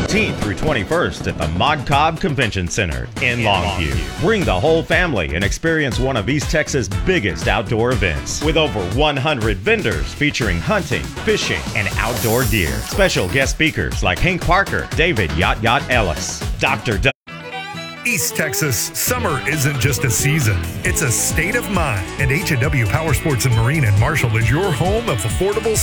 19th through 21st at the Mod Cobb Convention Center in Longview. Bring the whole family and experience one of East Texas' biggest outdoor events with over 100 vendors featuring hunting, fishing, and outdoor gear. Special guest speakers like Hank Parker, David Yacht Yacht Ellis, Dr. East Texas, summer isn't just a season, it's a state of mind. And H&W Power Sports and Marine in Marshall is your home of affordable